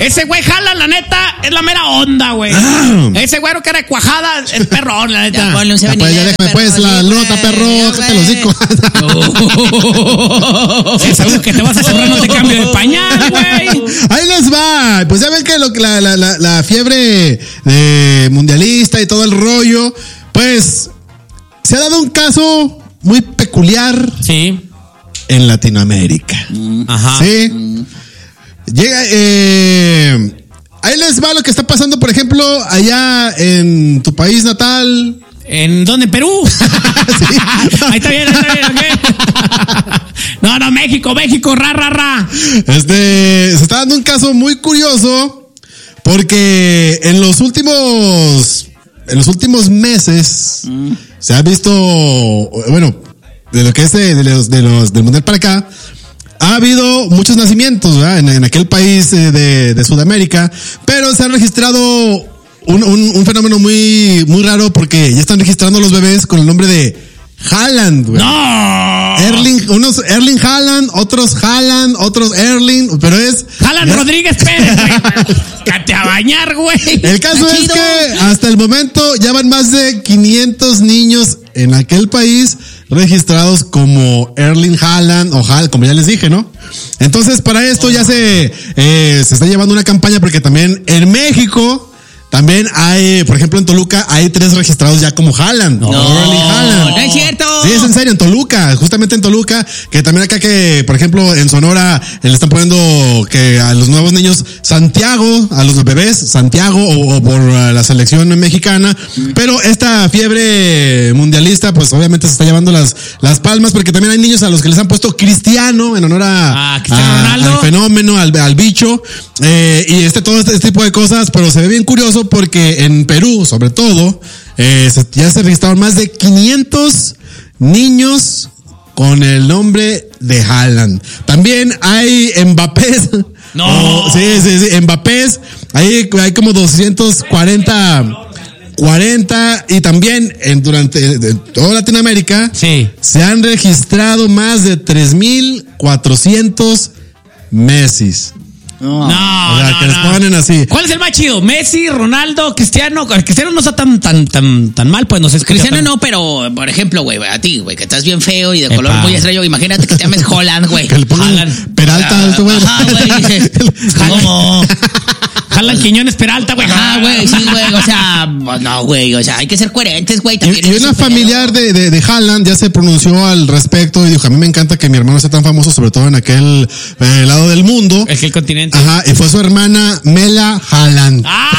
Ese güey Haaland, la neta, es la mera onda, güey. Ese güero que era de cuajada es perrón, la neta. Ya, ponle un Ya, pues, ya déjame pues la nota, perro, cállate los hocico. Si sabes que te vas a cerrar, no te cambio de pañal, güey. Ahí les va. Pues ya ven que la fiebre mundialista y todo el rollo, pues se ha dado un caso muy peculiar. Sí. En Latinoamérica. Ajá. Sí. Llega, ahí les va lo que está pasando, por ejemplo, allá en tu país natal. ¿En dónde? ¿En Perú? Sí. Ahí está bien, ok. No, México, ra. Se está dando un caso muy curioso porque en los últimos meses se ha visto, bueno, de lo que es del mundial para acá, ha habido muchos nacimientos, ¿verdad? En aquel país de Sudamérica, pero se ha registrado un fenómeno muy, muy raro porque ya están registrando los bebés con el nombre de Haaland, güey. ¡No! Unos Erling Haaland, otros Haaland, otros Erling, pero es Haaland ya, Rodríguez Pérez, güey. Cállate a bañar, güey. el caso es que hasta el momento ya van más de 500 niños en aquel país registrados como Erling Haaland o Haaland, como ya les dije, ¿no? Entonces, para esto ya se está llevando una campaña porque también en México también hay, por ejemplo, en Toluca hay 3 registrados ya como Haaland. Erling Haaland. No es cierto. Sí, es en serio, en Toluca, justamente en Toluca, que también acá que, por ejemplo, en Sonora le están poniendo que a los nuevos niños Santiago, a los bebés Santiago o por la selección mexicana, pero esta fiebre mundialista pues obviamente se está llevando las palmas porque también hay niños a los que les han puesto Cristiano en honor Cristiano Ronaldo, al fenómeno, al bicho, y todo este tipo de cosas, pero se ve bien curioso porque en Perú, sobre todo, ya se registraron más de 500 niños con el nombre de Haaland. También hay Mbappés. No. Sí, Mbappés. Hay como 240 y también durante toda Latinoamérica se han registrado más de 3,400 Messis. No, o sea, que les ponen así. ¿Cuál es el más chido? ¿Messi, Ronaldo, Cristiano? El Cristiano no está tan mal, pues no sé. Cristiano no, pero por ejemplo, güey, a ti, güey, que estás bien feo y de color muy extraño, imagínate que te llames Holland, güey. Que le pongan Peralta a este güey. Ajá, güey. ¿Cómo? Haaland Quiñones Peralta, güey. Ah, güey, sí, güey, o sea, no, güey, o sea, hay que ser coherentes, güey. Y una familiar de Haaland ya se pronunció al respecto y dijo, a mí me encanta que mi hermano sea tan famoso, sobre todo en aquel lado del mundo. Es que el continente. Ajá, y fue su hermana Mela Haaland. ¡Ah!